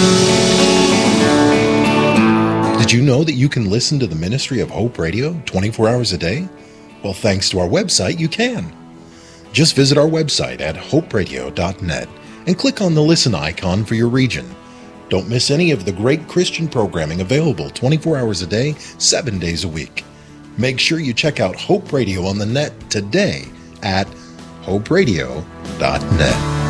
Did you know that you can listen to the Ministry of Hope Radio 24 hours a day? Well, thanks to our website, you can. Just visit our website at hoperadio.net and click on the listen icon for your region. Don't miss any of the great Christian programming available 24 hours a day, 7 days a week. Make sure you check out Hope Radio on the net today at hoperadio.net.